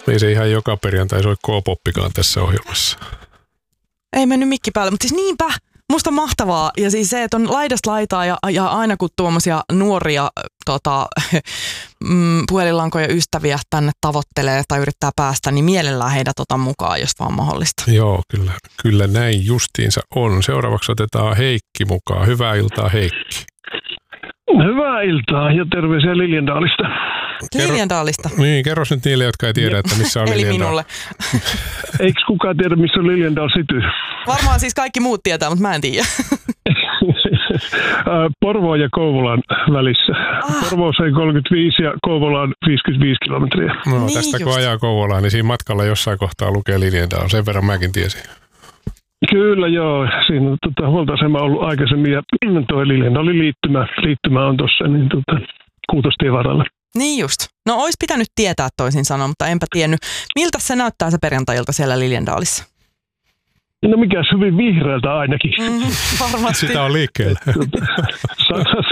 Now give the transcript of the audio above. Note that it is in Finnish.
Ei se ihan joka perjantai soi K-poppikaan tässä ohjelmassa. Ei mennyt mikki päälle, mutta siis niinpä. Musta mahtavaa. Ja siis se, että on laidasta laitaa ja aina kun tuommoisia nuoria puhelinlankoja ystäviä tänne tavoittelee tai yrittää päästä, niin mielellään heidät otan mukaan, jos vaan mahdollista. Joo, kyllä näin justiinsa on. Seuraavaksi otetaan Heikki mukaan. Hyvää iltaa, Heikki. Hyvää iltaa ja terveisiä Liljendaalista. Liljendaalista? Niin, kerros nyt niille, jotka ei tiedä, että missä on Eli Liljendaal. minulle. Eikö kukaan tiedä, missä on Liljendaal City? Varmaan siis kaikki muut tietää, mutta mä en tiedä. Porvoon ja Kouvolan välissä. Porvoossa on 35 ja Kouvola on 55 kilometriä. No, Niin tästä kun just. ajaa Kouvolaan, niin siinä matkalla jossain kohtaa lukee Liljendaal. Sen verran mäkin tiesin. Kyllä joo, siinä on huoltoasema ollut aikaisemmin ja tuo Liljendaalin liittymä on tuossa niin, Kuutostien varrella. Niin just. No ois pitänyt tietää toisin sanoen, mutta enpä tiennyt. Miltä se näyttää se perjantai-ilta siellä Liljendaalissa? No mikäs hyvin vihreältä ainakin. Varmasti. Sitä on liikkeellä.